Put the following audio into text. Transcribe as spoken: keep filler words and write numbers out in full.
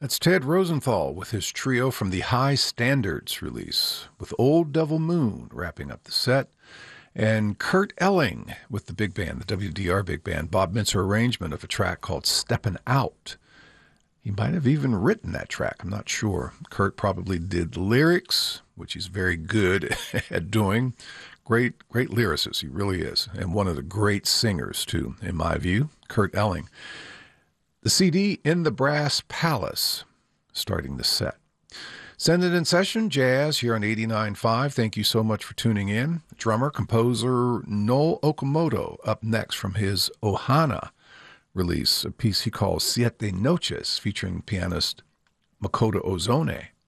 That's Ted Rosenthal with his trio from the High Standards release, with Old Devil Moon wrapping up the set, and Kurt Elling with the big band, the W D R big band, Bob Mintzer arrangement of a track called Steppin' Out. He might have even written that track, I'm not sure. Kurt probably did the lyrics, which he's very good at doing. Great, great lyricist, he really is, and one of the great singers, too, in my view, Kurt Elling. The C D In the Brass Palace, starting the set. Send It in Session, Jazz, here on eighty-nine point five. Thank you so much for tuning in. Drummer, composer Noel Okamoto up next from his Ohana release, a piece he calls Siete Noches, featuring pianist Makoto Ozone.